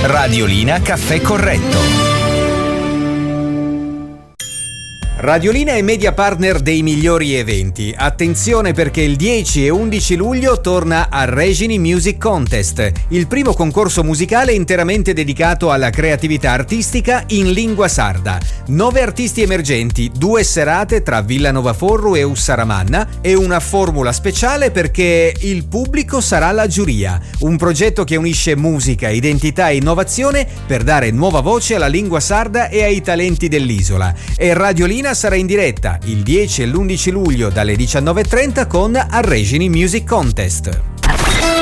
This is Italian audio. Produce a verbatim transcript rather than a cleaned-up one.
Radiolina Caffè Corretto. Radiolina è media partner dei migliori eventi. Attenzione, perché il dieci e undici luglio torna a Regini Music Contest, il primo concorso musicale interamente dedicato alla creatività artistica in lingua sarda. Nove artisti emergenti, due serate tra Villanova Forru e Ussaramanna e una formula speciale perché il pubblico sarà la giuria. Un progetto che unisce musica, identità e innovazione per dare nuova voce alla lingua sarda e ai talenti dell'isola. E Radiolina sarà in diretta il dieci e l'undici luglio dalle diciannove e trenta con Arregini Music Contest.